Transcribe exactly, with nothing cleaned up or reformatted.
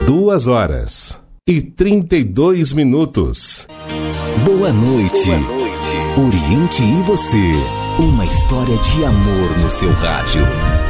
Duas horas e trinta e dois minutos. Boa noite. Boa noite. Oriente e você. Uma história de amor no seu rádio.